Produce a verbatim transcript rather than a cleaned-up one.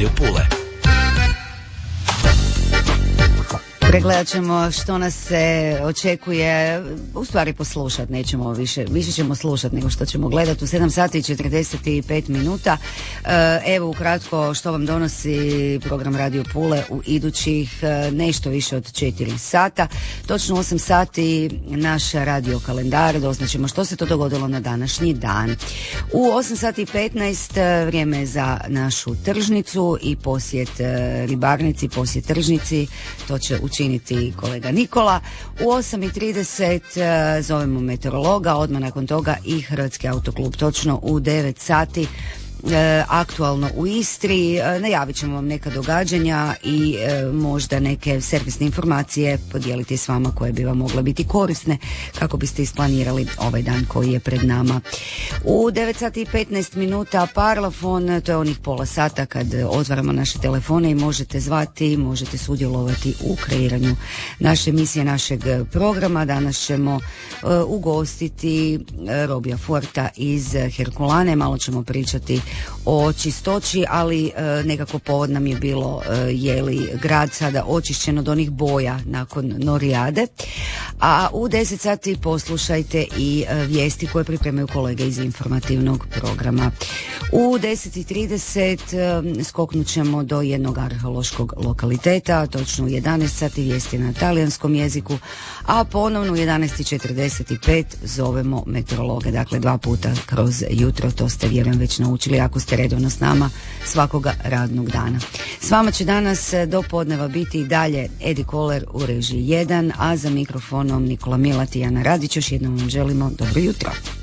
Radio Pule. Pregledat ćemo što nas se očekuje, u stvari poslušat, nećemo više, više ćemo slušat nego što ćemo gledati u sedam sati i četrdeset pet minuta. Evo ukratko što vam donosi program Radio Pule u idućih nešto više od četiri sata. Točno osam sati naš radio kalendar, doznaćemo što se to dogodilo na današnji dan. U osam sati i petnaest vrijeme je za našu tržnicu i posjet ribarnici, posjet tržnici, to će učiniti činiti kolega Nikola. U osam i trideset uh, zovemo meteorologa, odmah nakon toga i Hrvatski autoklub. Točno u devet sati E, aktualno u Istri, e, najavit ćemo vam neka događanja i e, možda neke servisne informacije podijeliti s vama koje bi vam mogle biti korisne kako biste isplanirali ovaj dan koji je pred nama. U devet sati i petnaest minuta Parlafon, to je onih pola sata kad otvaramo naše telefone i možete zvati, možete sudjelovati u kreiranju naše emisije, našeg programa. Danas ćemo e, ugostiti Robija Forta iz Herkulane, malo ćemo pričati o čistoći, ali e, nekako povod nam je bilo e, je li grad sada očišćen od onih boja nakon Norijade. A u deset sati poslušajte i e, vijesti koje pripremaju kolege iz informativnog programa. U deset i trideset e, skoknut ćemo do jednog arheološkog lokaliteta, točno u jedanaest sati vijesti na talijanskom jeziku, a ponovno u jedanaest i četrdeset pet zovemo meteorologe, dakle dva puta kroz jutro, to ste vjerujem već naučili ako ste redovno s nama svakoga radnog dana. S vama će danas do podneva biti i dalje Edi Koler u režiji jedan, a za mikrofonom Nikola Milat i Jana Radić. Još jednom vam želimo dobro jutro.